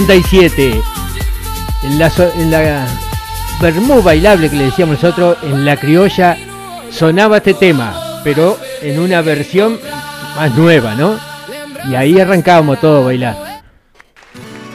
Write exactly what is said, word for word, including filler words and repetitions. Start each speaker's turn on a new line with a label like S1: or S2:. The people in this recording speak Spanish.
S1: setenta y siete. En la, en la vermú bailable que le decíamos nosotros, en la criolla sonaba este tema, pero en una versión más nueva, ¿no? Y ahí arrancábamos todo a bailar.